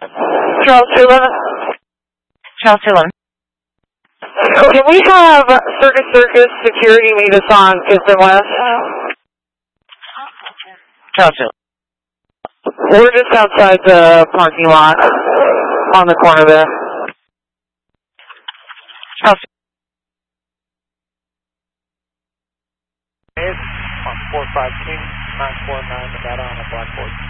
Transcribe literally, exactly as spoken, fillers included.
Charles two eleven. Charles two eleven. Can we have Circus Circus security meet us on fifth and West? Charles two. We're just outside the parking lot on the corner there. Charles two. On four five King, nine four nine Nevada on a Blackboard.